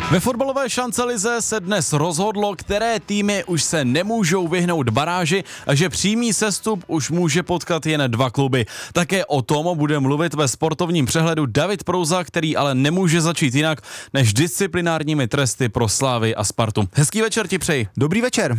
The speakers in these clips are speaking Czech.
Ve fotbalové šancelize se dnes rozhodlo, které týmy už se nemůžou vyhnout baráži a že přímý sestup už může potkat jen 2 kluby. Také o tom bude mluvit ve sportovním přehledu David Prouza, který ale nemůže začít jinak než disciplinárními tresty pro Slávy a Spartu. Hezký večer ti přeji. Dobrý večer.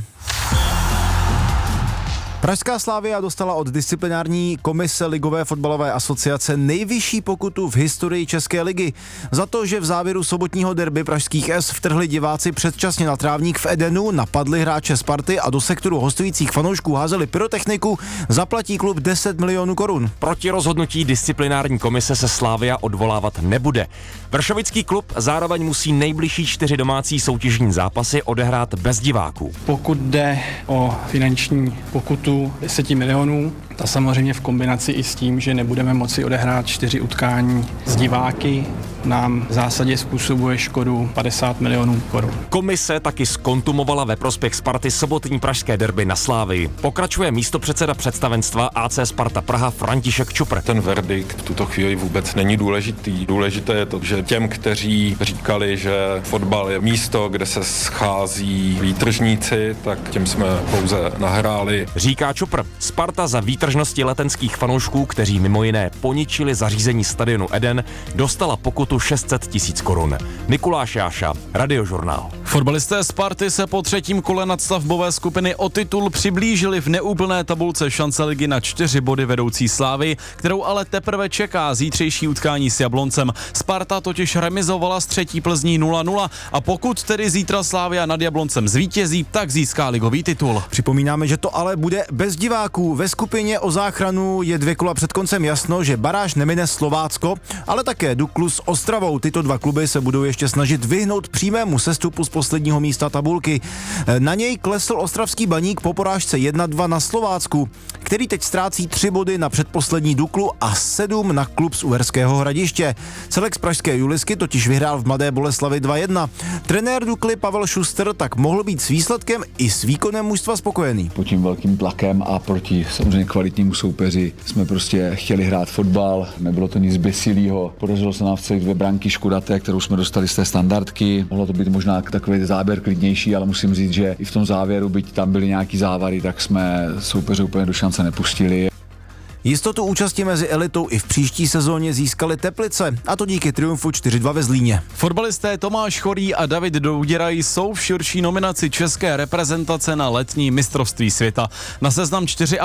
Pražská Slavia dostala od disciplinární komise Ligové fotbalové asociace nejvyšší pokutu v historii České ligy. Za to, že v závěru sobotního derby pražských S vtrhli diváci předčasně na trávník v Edenu, napadli hráče Sparty a do sektoru hostujících fanoušků házeli pyrotechniku, zaplatí klub 10 milionů korun. Proti rozhodnutí disciplinární komise se Slavia odvolávat nebude. Vršovický klub zároveň musí nejbližší 4 domácí soutěžní zápasy odehrát bez diváků. Pokud jde o finanční pokutu 10 milionů, ta samozřejmě v kombinaci i s tím, že nebudeme moci odehrát 4 utkání s diváky, nám v zásadě způsobuje škodu 50 milionů korun. Komise taky zkontumovala ve prospěch Sparty sobotní pražské derby na Slávii. Pokračuje místopředseda představenstva AC Sparta Praha František Čupr. Ten verdikt v tuto chvíli vůbec není důležitý. Důležité je to, že těm, kteří říkali, že fotbal je místo, kde se schází výtržníci, tak těm jsme pouze nahráli. Říká Čupr. Sparta za výtržnosti letenských fanoušků, kteří mimo jiné poničili zařízení stadionu Eden, dostala pokutu 600 000 korun. Mikuláš Jáša, Radiožurnál. Fotbalisté Sparty se po 3. kole nadstavbové skupiny o titul přiblížili v neúplné tabulce šance ligy na 4 body vedoucí Slávy, kterou ale teprve čeká zítřejší utkání s Jabloncem. Sparta totiž remizovala s 3. Plzní 0-0 a pokud tedy zítra Slavia nad Jabloncem zvítězí, tak získá ligový titul. Připomínáme, že to ale bude bez diváků. Ve skupině o záchranu je 2 kola před koncem jasno, že baráž nemine Slovácko, ale také Duklu s Ostravou. Tyto 2 kluby se budou ještě snažit vyhnout přímému sestupu z posledního místa tabulky. Na něj klesl ostravský Baník po porážce 1-2 na Slovácku, který teď ztrácí 3 body na předposlední Duklu a 7 na klub z Uherského Hradiště. Celek z pražské Julisky totiž vyhrál v Mladé Boleslavi 2-1. Trenér Dukly Pavel Šuster tak mohl být s výsledkem i s výkonem mužstva spokojený. Pod tím velkým tlakem a proti samozřejmě kvalitnímu soupeři jsme prostě chtěli hrát fotbal, nebylo to nic zběsilého. Podařilo se nám v celých 2 branky škodaté, kterou jsme dostali z té standardky. Mohlo to být možná takový záběr klidnější, ale musím říct, že i v tom závěru, byť tam byly nějaký závary, tak jsme soupeře úplně do šance nepustili. Jistotu účasti mezi elitou i v příští sezóně získali Teplice, a to díky triumfu 4-2 ve Zlíně. Fotbalisté Tomáš Chorý a David Douděra jsou v širší nominaci české reprezentace na letní mistrovství světa. Na seznam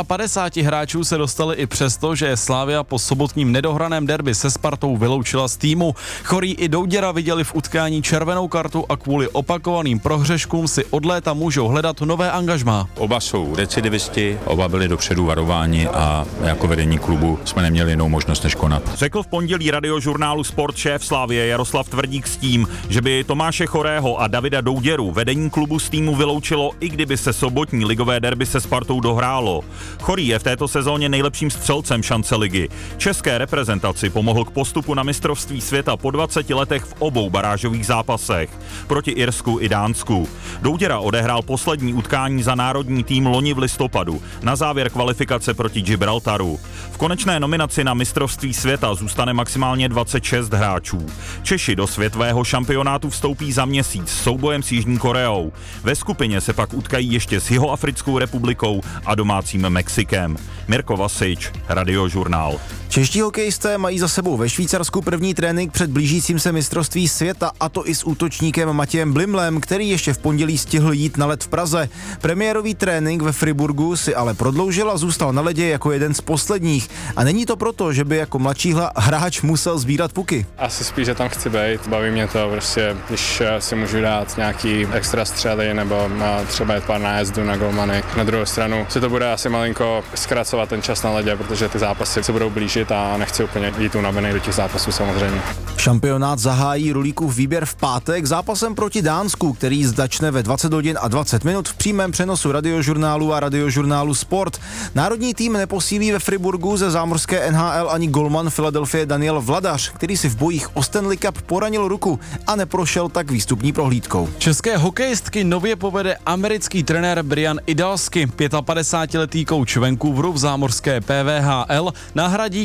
54 hráčů se dostali i přesto, že Slavia po sobotním nedohraném derby se Spartou vyloučila z týmu. Chorý i Douděra viděli v utkání červenou kartu a kvůli opakovaným prohřeškům si od léta můžou hledat nové angažmá. Oba jsou recidivisti, oba byli dopředu varováni a jako vedení klubu jsme neměli jinou možnost než konat. Řekl v pondělí Radiožurnálu Sport šéf Slavie Jaroslav Tvrdík s tím, že by Tomáše Chorého a Davida Douděru vedení klubu z týmu vyloučilo, i kdyby se sobotní ligové derby se Spartou dohrálo. Chorý je v této sezóně nejlepším střelcem šance ligy. České reprezentaci pomohl k postupu na mistrovství světa po 20 letech v obou barážových zápasech proti Irsku i Dánsku. Douděra odehrál poslední utkání za národní tým loni v listopadu, na závěr kvalifikace proti Gibraltaru. V konečné nominaci na mistrovství světa zůstane maximálně 26 hráčů. Češi do světového šampionátu vstoupí za měsíc s soubojem s Jižní Koreou. Ve skupině se pak utkají ještě s Jihoafrickou republikou a domácím Mexikem. Mirko Vasič, Radiožurnál. Čeští hokejisté mají za sebou ve Švýcarsku první trénink před blížícím se mistrovství světa, a to i s útočníkem Matějem Blimlem, který ještě v pondělí stihl jít na led v Praze. Premiérový trénink ve Friburgu si ale prodloužil a zůstal na ledě jako jeden z posledních. A není to proto, že by jako mladší hráč musel sbírat puky. Asi spíš, že tam chci být. Baví mě to prostě, když si můžu dát nějaký extra střely nebo třeba jet pár nájezdů na golmany. Na druhou stranu si to bude asi malinko zkracovat ten čas na ledě, protože ty zápasy se budou blížit a nechci úplně jít unavený do těch zápasů samozřejmě. Šampionát zahájí Rulíkův výběr v pátek zápasem proti Dánsku, který začne ve 20 hodin a 20 minut v přímém přenosu Radiožurnálu a Radiožurnálu Sport. Národní tým neposílí ve Friburgu ze zámořské NHL ani golman Philadelphie Daniel Vladař, který si v bojích o Stanley Cup poranil ruku a neprošel tak výstupní prohlídkou. České hokejistky nově povede americký trenér Brian Idalsky. 55letý kouč Vancouveru v zámořské PVHL nahradí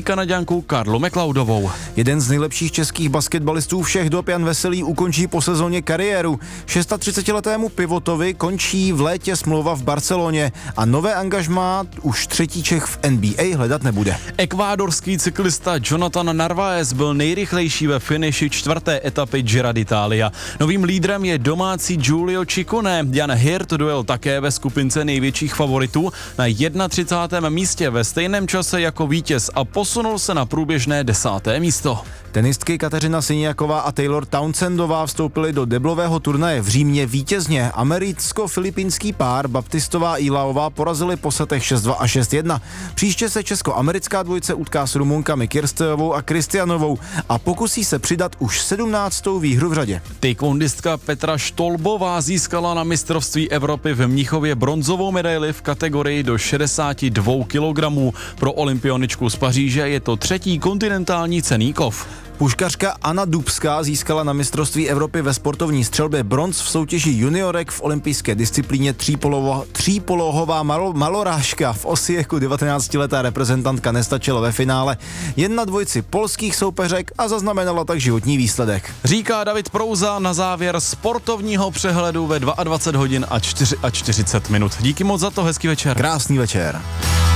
Kanaďanku Karlu McLeodovou. Jeden z nejlepších českých basketbalistů všech dob, Jan Veselý, ukončí po sezóně kariéru. 36letému pivotovi končí v létě smlouva v Barceloně a nové angažmá už třetí Čech v NBA hledat nebude. Ekvádorský cyklista Jonathan Narváez byl nejrychlejší ve finiši 4. etapy Gira d'Italia. Novým lídrem je domácí Giulio Ciccone. Jan Hirt dojel také ve skupince největších favoritů na 31. místě ve stejném čase jako vítěz a posunul se na průběžné 10. místo. Tenistky Kateřina Siniaková a Taylor Townsendová vstoupily do deblového turnaje v Římě vítězně. Americko-filipínský pár Baptistová a Ilaová porazili po setech 6-2 a 6-1. Příště se česko-americká dvojice utká s Rumunkami Kirstejovou a Kristianovou a pokusí se přidat už 17. výhru v řadě. Taekwondistka Petra Štolbová získala na mistrovství Evropy v Mnichově bronzovou medaili v kategorii do 62 kg. Pro olympioničku z Paříže je to třetí kontinentální cenný kov. Puškařka Anna Dubská získala na mistrovství Evropy ve sportovní střelbě bronz v soutěži juniorek v olympijské disciplíně třípolohová malorážka. V Osijek 19letá reprezentantka nestačila ve finále jen na dvojici polských soupeřek a zaznamenala tak životní výsledek. Říká David Prouza na závěr sportovního přehledu ve 22 hodin a 40 minut. Díky moc za to, hezký večer. Krásný večer.